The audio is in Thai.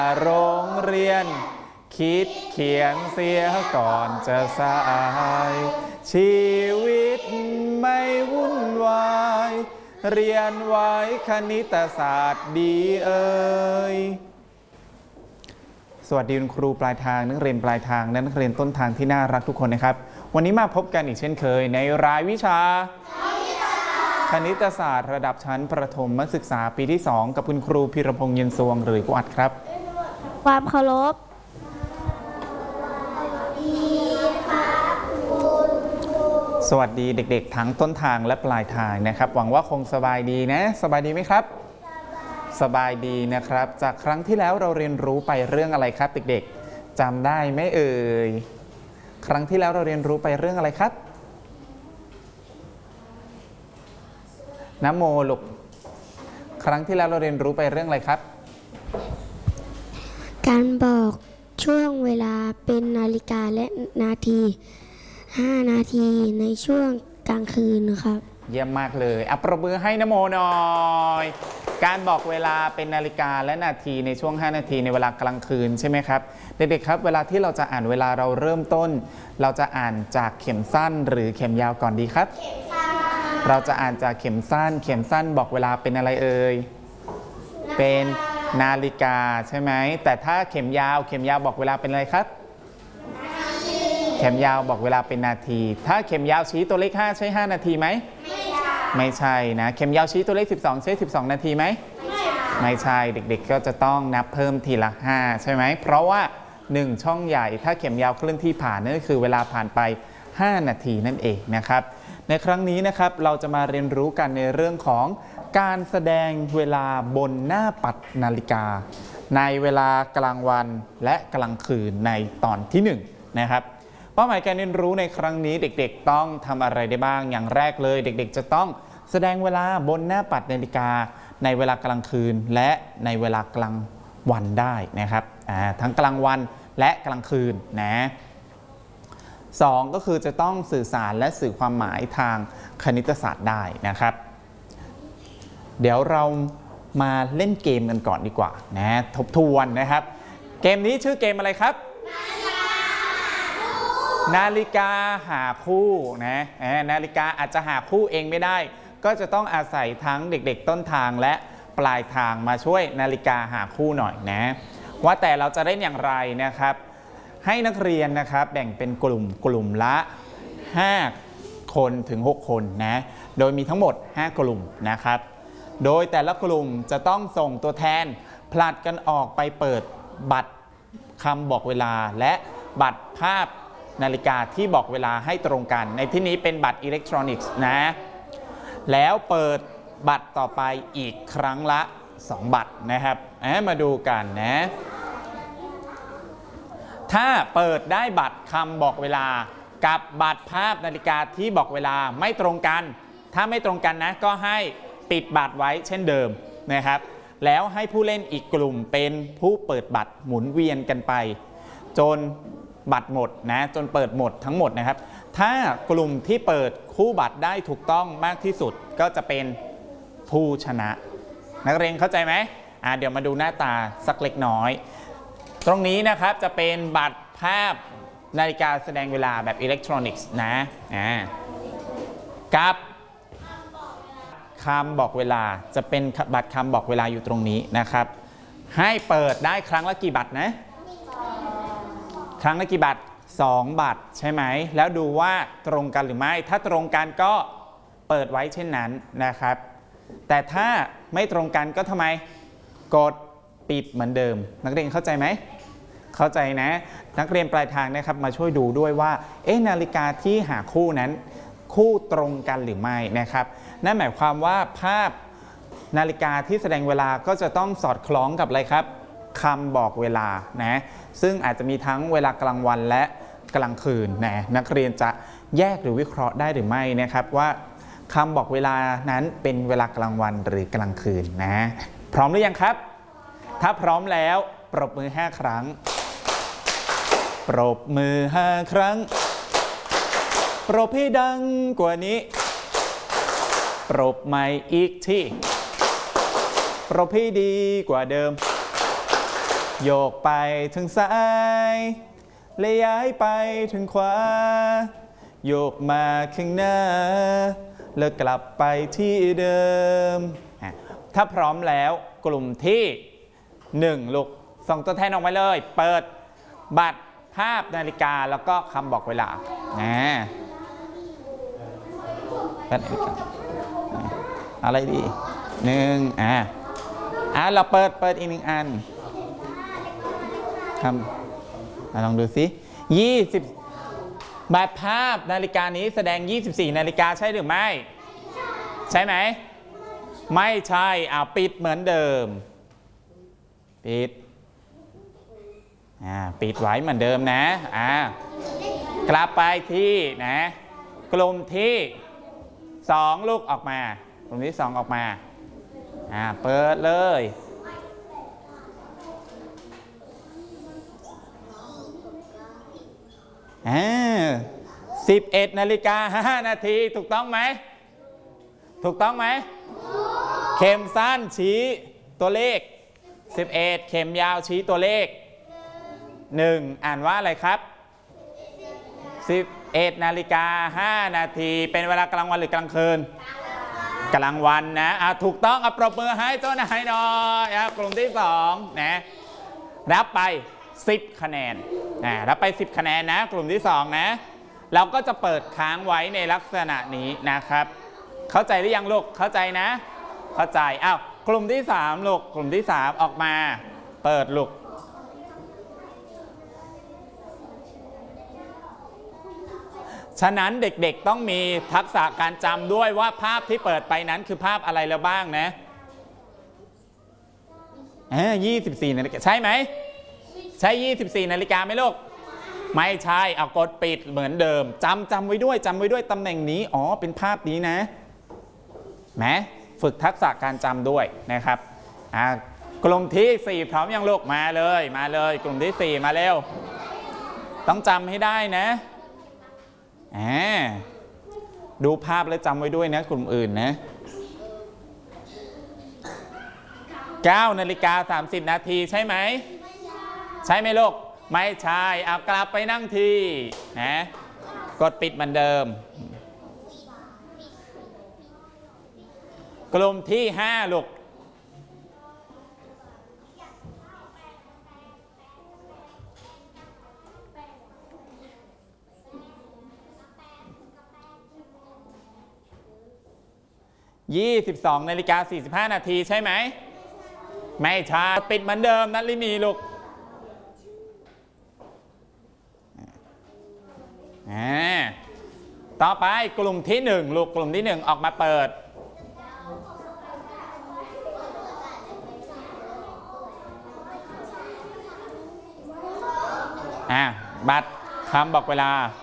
โรงเรียนคิดเขียนเสียก่อนจะสายชีวิตไม่วุ่นวายเรียนไว้คณิตศาสตร์ดีเอ่ยสวัสดีคุณครูปลายทางนักเรียนปลายทางและนักเรียนต้นทางที่น่ารักทุกคนนะครับวันนี้มาพบกันอีกเช่นเคยในรายวิชาคณิตศาสตร์ระดับชั้นประถมศึกษาปีที่ 2กับคุณครูพีรพงษ์เย็นสวงหรือครูอัดครับความเคารพสวัสดีเด็กๆทั้งต้นทางและปลายทางนะครับหวังว่าคงสบายดีนะสบายดีไหมครับสบายดีนะครับจากครั้งที่แล้วเราเรียนรู้ไปเรื่องอะไรครับเด็กๆจำได้ไหมเอ่ยครั้งที่แล้วเราเรียนรู้ไปเรื่องอะไรครับนะโมลูกครั้งที่แล้วเราเรียนรู้ไปเรื่องอะไรครับการบอกช่วงเวลาเป็นนาฬิกาและนาที5 นาทีในช่วงกลางคืนครับเยี่ยมมากเลยปรบมือให้นะโมหน่อยการบอกเวลาเป็นนาฬิกาและนาทีในช่วง5 นาทีในเวลากลางคืนใช่ไหมครับเด็กๆครับเวลาที่เราจะอ่านเวลาเราเริ่มต้นเราจะอ่านจากเข็มสั้นหรือเข็มยาวก่อนดีครับเข็มสั้นเราจะอ่านจากเข็มสั้นบอกเวลาเป็นอะไรเอ่ยเป็นนาฬิกาใช่ไหมแต่ถ้าเข็มยาวบอกเวลาเป็นอะไรครับเข็มยาวบอกเวลาเป็นนาทีถ้าเข็มยาวชี้ตัวเลข5ใช่5 นาทีไหมไม่ใช่นะเข็มยาวชี้ตัวเลข12ใช่12 นาทีไหมไม่ใช่เด็กๆก็จะต้องนับเพิ่มทีละ5ใช่ไหมเพราะว่า1ช่องใหญ่ถ้าเข็มยาวเคลื่อนที่ผ่านนั่นก็คือเวลาผ่านไป5 นาทีนั่นเองนะครับในครั้งนี้นะครับเราจะมาเรียนรู้กันในเรื่องของการแสดงเวลาบนหน้าปัดนาฬิกาในเวลากลางวันและกลางคืนในตอนที่1นะครับเป้าหมายการเรียนรู้ในครั้งนี้เด็กๆต้องทำอะไรได้บ้างอย่างแรกเลยเด็กๆจะต้องแสดงเวลาบนหน้าปัดนาฬิกาในเวลากลางคืนและในเวลากลางวันได้นะครับทั้งกลางวันและกลางคืนนะ2ก็คือจะต้องสื่อสารและสื่อความหมายทางคณิตศาสตร์ได้นะครับเดี๋ยวเรามาเล่นเกมกันก่อนดีกว่านะทบทวนนะครับเกมนี้ชื่อเกมอะไรครับนาฬิกาหาคู่นะนาฬิกาอาจจะหาคู่เองไม่ได้ก็จะต้องอาศัยทั้งเด็กๆต้นทางและปลายทางมาช่วยนาฬิกาหาคู่หน่อยนะว่าแต่เราจะเล่นอย่างไรนะครับให้นักเรียนนะครับแบ่งเป็นกลุ่มละ5 คนถึง 6 คนนะโดยมีทั้งหมด5 กลุ่มนะครับโดยแต่ละกลุ่มจะต้องส่งตัวแทนผลัดกันออกไปเปิดบัตรคำบอกเวลาและบัตรภาพนาฬิกาที่บอกเวลาให้ตรงกันในที่นี้เป็นบัตรอิเล็กทรอนิกส์นะแล้วเปิดบัตรต่อไปอีกครั้งละ2 บัตรนะครับมาดูกันนะถ้าเปิดได้บัตรคำบอกเวลากับบัตรภาพนาฬิกาที่บอกเวลาไม่ตรงกันถ้าไม่ตรงกันนะก็ให้ปิดบัตรไว้เช่นเดิมนะครับแล้วให้ผู้เล่นอีกกลุ่มเป็นผู้เปิดบัตรหมุนเวียนกันไปจนบัตรหมดนะจนเปิดหมดทั้งหมดนะครับถ้ากลุ่มที่เปิดคู่บัตรได้ถูกต้องมากที่สุดก็จะเป็นผู้ชนะนักเรียนเข้าใจไหมเดี๋ยวมาดูหน้าตาสักเล็กน้อยตรงนี้นะครับจะเป็นบัตรภาพนาฬิกาแสดงเวลาแบบอิเล็กทรอนิกส์นะกับคำบอกเวลาจะเป็นบัตรคำบอกเวลาอยู่ตรงนี้นะครับให้เปิดได้ครั้งละกี่บัตรนะครั้งละกี่บัตร2 บัตรใช่ไหมแล้วดูว่าตรงกันหรือไม่ถ้าตรงกันก็เปิดไว้เช่นนั้นนะครับแต่ถ้าไม่ตรงกันก็ทำไมกดปิดเหมือนเดิมนักเรียนเข้าใจไหมเข้าใจนะนักเรียนปลายทางนะครับมาช่วยดูด้วยว่านาฬิกาที่หาคู่นั้นคู่ตรงกันหรือไม่นะครับนั่นหมายความว่าภาพนาฬิกาที่แสดงเวลาก็จะต้องสอดคล้องกับอะไรครับคำบอกเวลานะซึ่งอาจจะมีทั้งเวลากลางวันและกลางคืนนะนักเรียนจะแยกหรือวิเคราะห์ได้หรือไม่นะครับว่าคำบอกเวลานั้นเป็นเวลากลางวันหรือกลางคืนนะพร้อมหรือยังครับถ้าพร้อมแล้วปรบมือ5 ครั้งปรบมือ5 ครั้งปรบให้ดังกว่านี้ปรบใหม่อีกทีปรบให้ดีกว่าเดิมโยกไปทางซ้ายและย้ายไปทางขวาโยกมาข้างหน้าแล้วกลับไปที่เดิมถ้าพร้อมแล้วกลุ่มที่1ลูกส่งตัวแทนออกมาเลยเปิดบัตรภาพนาฬิกาแล้วก็คำบอกเวลาเปิดนาฬิกาอะไรดีเราเปิดอีก1อันทำลองดูสิ20แบบภาพนาฬิกานี้แสดง24นาฬิกาใช่หรือไม่ใช่ไหมไม่ใช่ปิดเหมือนเดิมปิดไว้เหมือนเดิมนะกลับไปที่กลุ่มที่2ลูกออกมากลุ่มที่2ออกมาเปิดเลย11นาฬิกา5นาทีถูกต้องไหมเข็มสั้นชี้ตัวเลข11เข็มยาวชี้ตัวเลข1อ่านว่าอะไรครับ11นาฬิกา5นาทีเป็นเวลากลางวันหรือกลางคืนกลางวันนะถูกต้องปรบมือให้เจ้านายหน่อยกลุ่มที่2นะรับไป10คะแนนรับไป10คะแนนนะกลุ่มที่2นะเราก็จะเปิดค้างไว้ในลักษณะนี้นะครับเข้าใจหรือยังลูกเข้าใจนะเข้าใจกลุ่มที่3ลูกกลุ่มที่3ออกมาเปิดลูกฉะนั้นเด็กๆต้องมีทักษะการจำด้วยว่าภาพที่เปิดไปนั้นคือภาพอะไรแล้วบ้างนะ24นาฬิกาใช่ไหมใช่24นาฬิกาไหมลูกไม่ใช่กดปิดเหมือนเดิมจำไว้ด้วยตำแหน่งนี้เป็นภาพนี้นะฝึกทักษะการจำด้วยนะครับกลุ่มที่4พร้อมยังลูกมาเลยกลุ่มที่4มาเร็วต้องจำให้ได้นะดูภาพแล้วจำไว้ด้วยนะกลุ่มอื่นนะ9นาฬิกา30นาทีใช่ไหมใช่ไหมลูกไม่ใช่กลับไปนั่งที่กดปิดเหมือนเดิมกลุ่มที่5ลูก22นาฬิกา45นาทีใช่ไหมไม่ใช่ปิดเหมือนเดิมนัทลินีลูกต่อไปกลุ่มที่1ลูกกลุ่มที่1ออกมาเปิดบัตรคำบอกเวลา